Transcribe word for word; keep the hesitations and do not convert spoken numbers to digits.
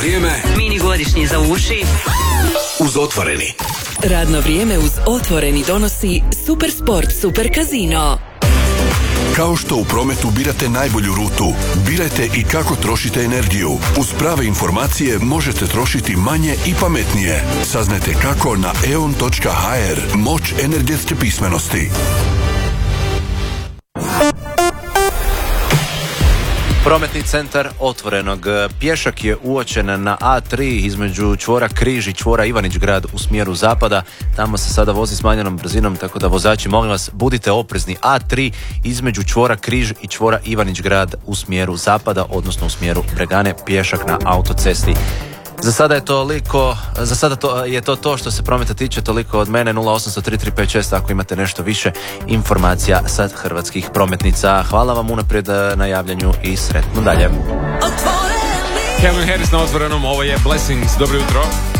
vrijeme. Mini godišnji za uši. Uz Otvoreni. Radno vrijeme uz Otvoreni donosi Super Sport, Super Casino. Kao što u prometu birate najbolju rutu, birajte i kako trošite energiju. Uz prave informacije možete trošiti manje i pametnije. Saznajte kako na e on točka ha er. Moć energetske pismenosti. Prometni centar Otvorenog. Pješak je uočen na A tri između čvora Križ i čvora Ivanić Grad u smjeru zapada. Tamo se sada vozi smanjenom brzinom, tako da vozači, molim vas, budite oprezni. A tri između čvora Križ i čvora Ivanić Grad u smjeru zapada, odnosno u smjeru Bregane, pješak na autocesti. Za sada je toliko, za sada to, je to to što se prometa tiče, toliko od mene. Nula osam tri tri pet šest ako imate nešto više informacija sa hrvatskih prometnica. Hvala vam unaprijed na javljanju i sretno dalje. Calvin Harris na Otvorenom, ovo je Blessings, dobro jutro.